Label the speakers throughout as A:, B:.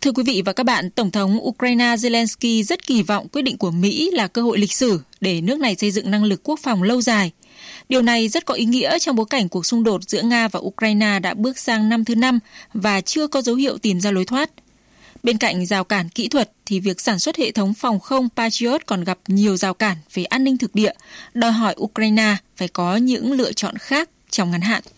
A: Thưa quý vị và các bạn, Tổng thống Ukraine Zelensky rất kỳ vọng quyết định của Mỹ là cơ hội lịch sử để nước này xây dựng năng lực quốc phòng lâu dài. Điều này rất có ý nghĩa trong bối cảnh cuộc xung đột giữa Nga và Ukraine đã bước sang năm thứ 5 và chưa có dấu hiệu tìm ra lối thoát. Bên cạnh rào cản kỹ thuật thì việc sản xuất hệ thống phòng không Patriot còn gặp nhiều rào cản về an ninh thực địa, đòi hỏi Ukraine phải có những lựa chọn khác trong ngắn hạn.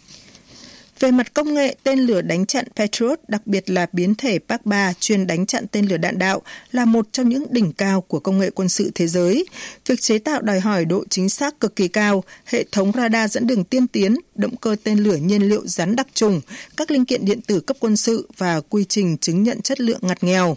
B: Về mặt công nghệ, tên lửa đánh chặn Patriot, đặc biệt là biến thể PAC-3 chuyên đánh chặn tên lửa đạn đạo, là một trong những đỉnh cao của công nghệ quân sự thế giới. Việc chế tạo đòi hỏi độ chính xác cực kỳ cao, hệ thống radar dẫn đường tiên tiến, động cơ tên lửa nhiên liệu rắn đặc trùng, các linh kiện điện tử cấp quân sự và quy trình chứng nhận chất lượng ngặt nghèo.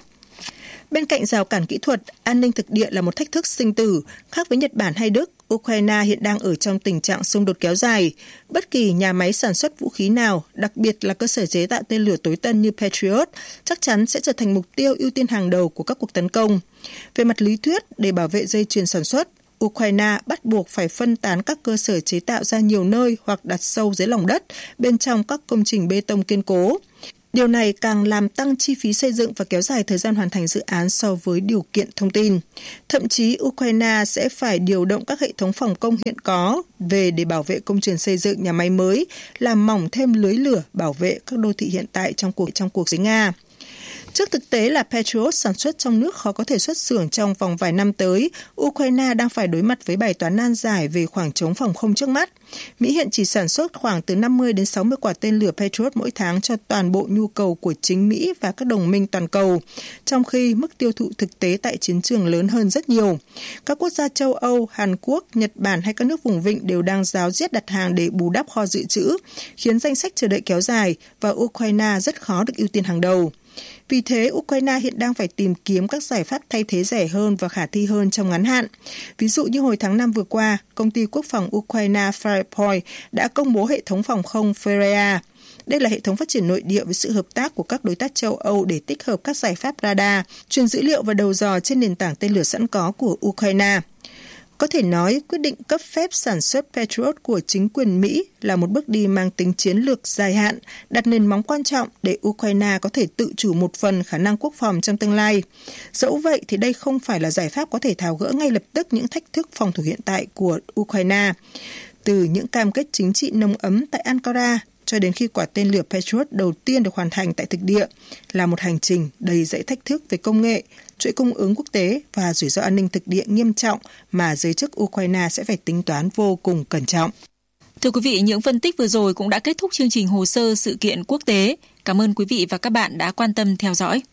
B: Bên cạnh rào cản kỹ thuật, an ninh thực địa là một thách thức sinh tử. Khác với Nhật Bản hay Đức, Ukraine hiện đang ở trong tình trạng xung đột kéo dài. Bất kỳ nhà máy sản xuất vũ khí nào, đặc biệt là cơ sở chế tạo tên lửa tối tân như Patriot, chắc chắn sẽ trở thành mục tiêu ưu tiên hàng đầu của các cuộc tấn công. Về mặt lý thuyết, để bảo vệ dây chuyền sản xuất, Ukraine bắt buộc phải phân tán các cơ sở chế tạo ra nhiều nơi hoặc đặt sâu dưới lòng đất, bên trong các công trình bê tông kiên cố. Điều này càng làm tăng chi phí xây dựng và kéo dài thời gian hoàn thành dự án so với điều kiện thông tin. Thậm chí, Ukraine sẽ phải điều động các hệ thống phòng không hiện có về để bảo vệ công trình xây dựng nhà máy mới, làm mỏng thêm lưới lửa bảo vệ các đô thị hiện tại trong cuộc với Nga. Trước thực tế là Patriot sản xuất trong nước khó có thể xuất xưởng trong vòng vài năm tới, Ukraine đang phải đối mặt với bài toán nan giải về khoảng trống phòng không trước mắt. Mỹ hiện chỉ sản xuất khoảng từ 50 đến 60 quả tên lửa Patriot mỗi tháng cho toàn bộ nhu cầu của chính Mỹ và các đồng minh toàn cầu, trong khi mức tiêu thụ thực tế tại chiến trường lớn hơn rất nhiều. Các quốc gia châu Âu, Hàn Quốc, Nhật Bản hay các nước vùng vịnh đều đang ráo riết đặt hàng để bù đắp kho dự trữ, khiến danh sách chờ đợi kéo dài và Ukraine rất khó được ưu tiên hàng đầu. Vì thế, Ukraine hiện đang phải tìm kiếm các giải pháp thay thế rẻ hơn và khả thi hơn trong ngắn hạn. Ví dụ như hồi tháng 5 vừa qua, công ty quốc phòng Ukraine Firepoint đã công bố hệ thống phòng không Ferea. Đây là hệ thống phát triển nội địa với sự hợp tác của các đối tác châu Âu để tích hợp các giải pháp radar, truyền dữ liệu và đầu dò trên nền tảng tên lửa sẵn có của Ukraine. Có thể nói, quyết định cấp phép sản xuất Patriot của chính quyền Mỹ là một bước đi mang tính chiến lược dài hạn, đặt nền móng quan trọng để Ukraine có thể tự chủ một phần khả năng quốc phòng trong tương lai. Dẫu vậy thì đây không phải là giải pháp có thể tháo gỡ ngay lập tức những thách thức phòng thủ hiện tại của Ukraine. Từ những cam kết chính trị nồng ấm tại Ankara cho đến khi quả tên lửa Patriot đầu tiên được hoàn thành tại thực địa là một hành trình đầy dẫy thách thức về công nghệ, chuỗi cung ứng quốc tế và rủi ro an ninh thực địa nghiêm trọng mà giới chức Ukraine sẽ phải tính toán vô cùng cẩn trọng.
A: Thưa quý vị, những phân tích vừa rồi cũng đã kết thúc chương trình hồ sơ sự kiện quốc tế. Cảm ơn quý vị và các bạn đã quan tâm theo dõi.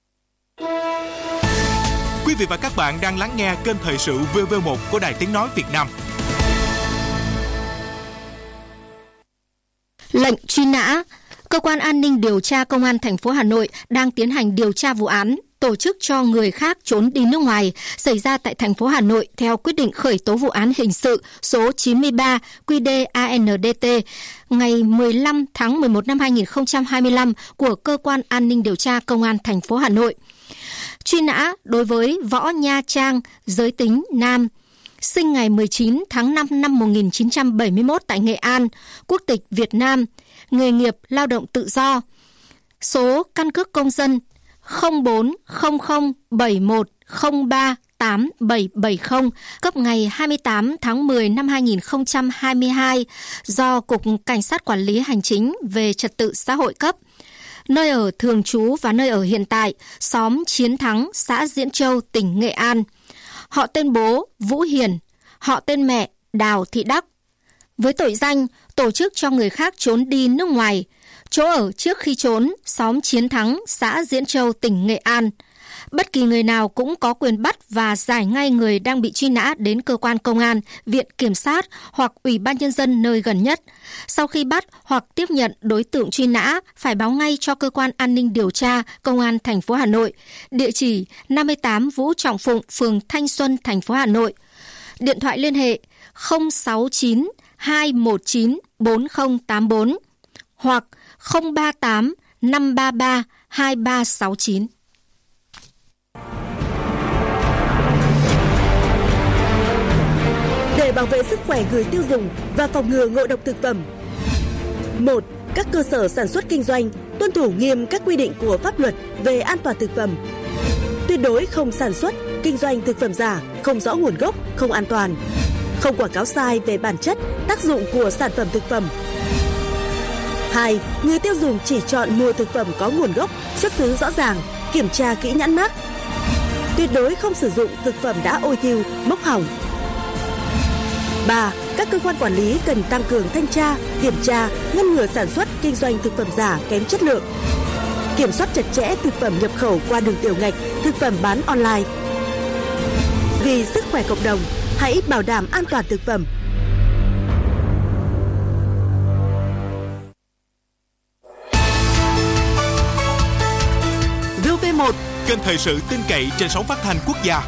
C: Quý vị và các bạn đang lắng nghe kênh Thời sự VV1 của Đài Tiếng nói Việt Nam.
D: Lệnh truy nã. Cơ quan an ninh điều tra Công an thành phố Hà Nội đang tiến hành điều tra vụ án tổ chức cho người khác trốn đi nước ngoài xảy ra tại thành phố Hà Nội theo quyết định khởi tố vụ án hình sự số 93 QĐ-ANDT ngày 15 tháng 11 năm 2025 của Cơ quan an ninh điều tra Công an thành phố Hà Nội. Truy nã đối với Võ Nha Trang, giới tính nam, sinh ngày 19 tháng 5 năm 1971 tại Nghệ An, quốc tịch Việt Nam, nghề nghiệp lao động tự do, số căn cước công dân 040071038770, cấp ngày 28 tháng 10 năm 2022 do Cục Cảnh sát Quản lý Hành chính về Trật tự xã hội cấp. Nơi ở thường trú và nơi ở hiện tại, xóm Chiến Thắng, xã Diễn Châu, tỉnh Nghệ An. Họ tên bố Vũ Hiền, họ tên mẹ Đào Thị Đắc. Với tội danh tổ chức cho người khác trốn đi nước ngoài, chỗ ở trước khi trốn, xóm Chiến Thắng, xã Diễn Châu, tỉnh Nghệ An. Bất kỳ người nào cũng có quyền bắt và giải ngay người đang bị truy nã đến cơ quan công an, viện kiểm sát hoặc Ủy ban Nhân dân nơi gần nhất. Sau khi bắt hoặc tiếp nhận đối tượng truy nã, phải báo ngay cho cơ quan an ninh điều tra Công an thành phố Hà Nội, địa chỉ 58 Vũ Trọng Phụng, phường Thanh Xuân, thành phố Hà Nội. Điện thoại liên hệ 069 219 4084 hoặc 038 533 2369.
E: Để bảo vệ sức khỏe người tiêu dùng và phòng ngừa ngộ độc thực phẩm. 1. Các cơ sở sản xuất kinh doanh tuân thủ nghiêm các quy định của pháp luật về an toàn thực phẩm. Tuyệt đối không sản xuất, kinh doanh thực phẩm giả, không rõ nguồn gốc, không an toàn. Không quảng cáo sai về bản chất, tác dụng của sản phẩm thực phẩm. 2. Người tiêu dùng chỉ chọn mua thực phẩm có nguồn gốc, xuất xứ rõ ràng, kiểm tra kỹ nhãn mác. Tuyệt đối không sử dụng thực phẩm đã ôi thiêu, mốc hỏng. 3. Các cơ quan quản lý cần tăng cường thanh tra, kiểm tra, ngăn ngừa sản xuất, kinh doanh thực phẩm giả kém chất lượng. Kiểm soát chặt chẽ thực phẩm nhập khẩu qua đường tiểu ngạch, thực phẩm bán online. Vì sức khỏe cộng đồng, hãy bảo đảm an toàn thực phẩm.
C: VV1, kênh thời sự tin cậy trên sóng phát thanh quốc gia.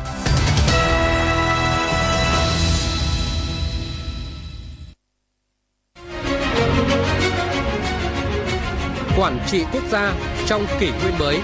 F: Quản trị quốc gia trong kỷ nguyên mới.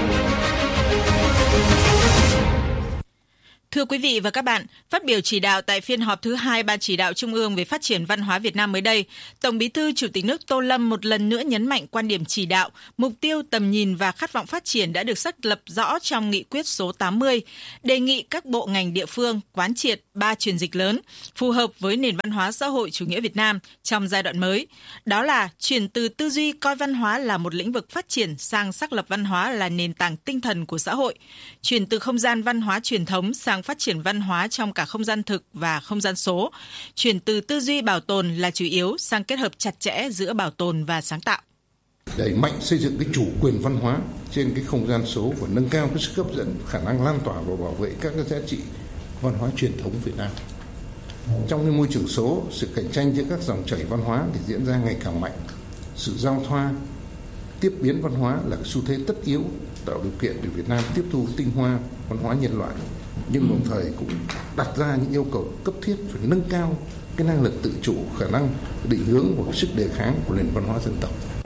A: Thưa quý vị và các bạn, phát biểu chỉ đạo tại phiên họp thứ 2 Ban Chỉ đạo Trung ương về phát triển văn hóa Việt Nam mới đây, Tổng Bí thư Chủ tịch nước Tô Lâm một lần nữa nhấn mạnh quan điểm chỉ đạo, mục tiêu, tầm nhìn và khát vọng phát triển đã được xác lập rõ trong nghị quyết số 80, đề nghị các bộ ngành địa phương quán triệt 3 chuyển dịch lớn phù hợp với nền văn hóa xã hội chủ nghĩa Việt Nam trong giai đoạn mới. Đó là chuyển từ tư duy coi văn hóa là một lĩnh vực phát triển sang xác lập văn hóa là nền tảng tinh thần của xã hội, chuyển từ không gian văn hóa truyền thống sang phát triển văn hóa trong cả không gian thực và không gian số, chuyển từ tư duy bảo tồn là chủ yếu sang kết hợp chặt chẽ giữa bảo tồn và sáng tạo.
G: Đẩy mạnh xây dựng cái chủ quyền văn hóa trên cái không gian số và nâng cao cái sức hấp dẫn, khả năng lan tỏa và bảo vệ các cái giá trị văn hóa truyền thống Việt Nam. Trong cái môi trường số, sự cạnh tranh giữa các dòng chảy văn hóa thì diễn ra ngày càng mạnh. Sự giao thoa, tiếp biến văn hóa là xu thế tất yếu tạo điều kiện để Việt Nam tiếp thu tinh hoa văn hóa nhân loại, nhưng đồng thời cũng đặt ra những yêu cầu cấp thiết phải nâng cao cái năng lực tự chủ, khả năng định hướng và sức đề kháng của nền văn hóa dân tộc.